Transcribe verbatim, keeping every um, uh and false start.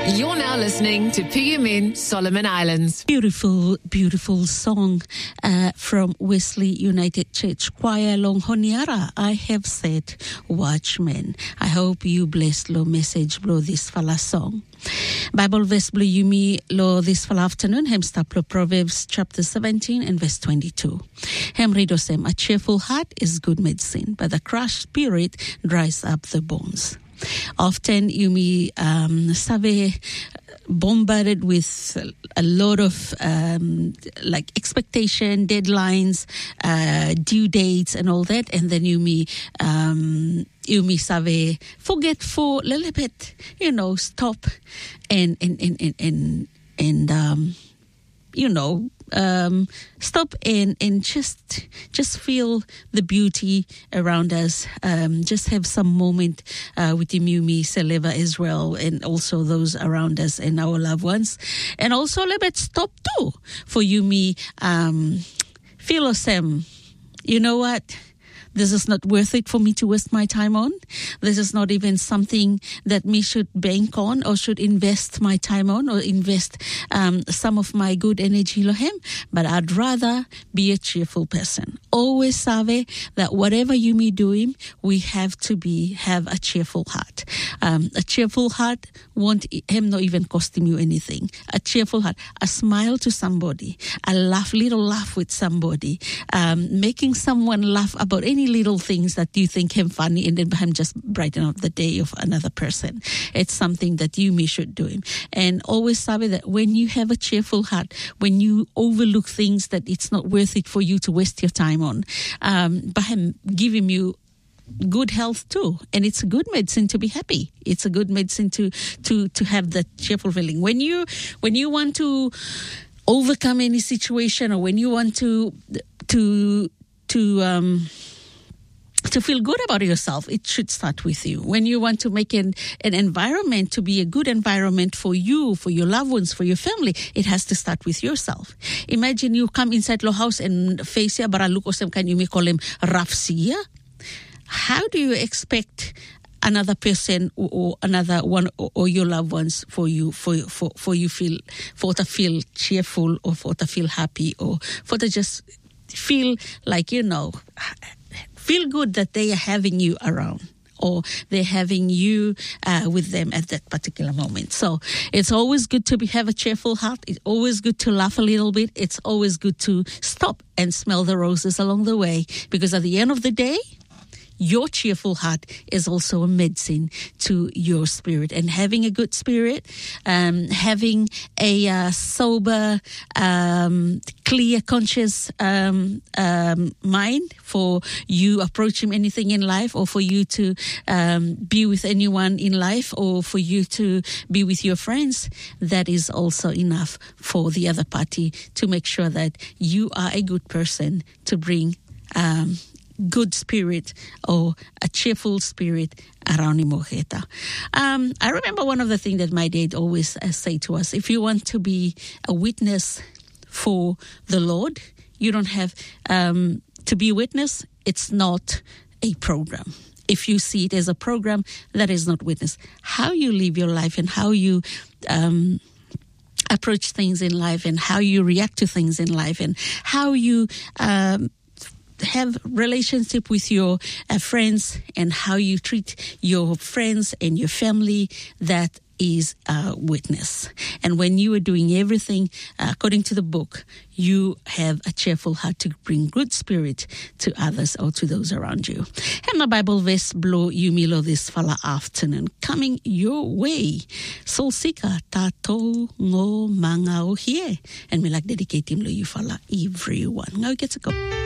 You're now listening to P M N Solomon Islands. Beautiful, beautiful song uh, from Wesley United Church Choir Long Honiara. I have said, watchmen. I hope you blessed lo message blow this fala song. Bible verse blow you me lo this fala afternoon. Hem stop lo Proverbs chapter seventeen and verse twenty-two. Hem read osem, a cheerful heart is good medicine, but the crushed spirit dries up the bones. Often you may um, save bombarded with a lot of um, like expectation, deadlines, uh, due dates, and all that, and then you may um, you may save forget for a little bit, you know, stop and and and and and, and um, you know. Um, stop and, and just just feel the beauty around us. Um, just have some moment uh, with the Mumi, Seleva, Israel, and also those around us and our loved ones. And also a little bit stop too for Yumi. Um, feel awesome. You know what? This is not worth it for me to waste my time on. This is not even something that me should bank on or should invest my time on or invest um, some of my good energy lohem. But I'd rather be a cheerful person. Always save that whatever you may doing, we have to be have a cheerful heart. Um, a cheerful heart won't him not even costing you anything. A cheerful heart, a smile to somebody, a laugh, little laugh with somebody, um, making someone laugh about any little things that you think him funny and then him just brighten up the day of another person. It's something that you me should do him. And always sabe that when you have a cheerful heart, when you overlook things that it's not worth it for you to waste your time on, um, but him giving you good health too, and it's a good medicine to be happy. It's a good medicine to to to have that cheerful feeling. When you when you want to overcome any situation, or when you want to to to um to feel good about yourself, it should start with you. When you want to make an, an environment to be a good environment for you, for your loved ones, for your family, it has to start with yourself. Imagine you come inside your house and face ya baraluk osem kan you may call him rafsia. How do you expect another person or, or another one or, or your loved ones for you for for for you feel for to feel cheerful or for to feel happy or for to just feel like, you know, feel good that they are having you around or they're having you uh, with them at that particular moment. So it's always good to be, have a cheerful heart. It's always good to laugh a little bit. It's always good to stop and smell the roses along the way, because at the end of the day, your cheerful heart is also a medicine to your spirit. And having a good spirit, um, having a uh, sober, um, clear, conscious um, um, mind for you approaching anything in life, or for you to um, be with anyone in life, or for you to be with your friends, that is also enough for the other party to make sure that you are a good person to bring um good spirit or a cheerful spirit around Imogeta. Um, I remember one of the things that my dad always uh, say to us: if you want to be a witness for the Lord, you don't have um, to be a witness. It's not a program. If you see it as a program, that is not witness. How you live your life and how you um, approach things in life and how you react to things in life and how you um, have relationship with your uh, friends and how you treat your friends and your family, that is a witness. And when you are doing everything uh, according to the book, you have a cheerful heart to bring good spirit to others or to those around you. And my Bible verse blow you milo this fala afternoon coming your way. Solsika tato ngo manga o hie. And me like dedicate him lo you fala everyone. Now get to go.